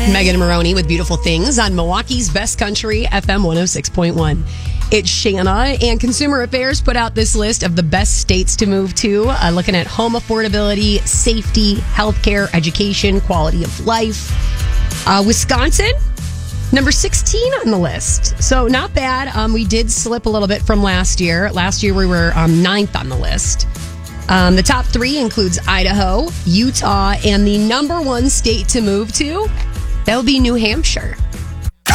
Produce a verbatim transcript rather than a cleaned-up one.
Megan Maroney with Beautiful Things on Milwaukee's Best Country, F M one oh six point one. It's Shanna, and Consumer Affairs put out this list of the best states to move to, uh, looking at home affordability, safety, healthcare, education, quality of life. Uh, Wisconsin, number sixteen on the list. So not bad. Um, we did slip a little bit from last year. Last year we were um, ninth on the list. Um, the top three includes Idaho, Utah, and the number one state to move to, that will be New Hampshire.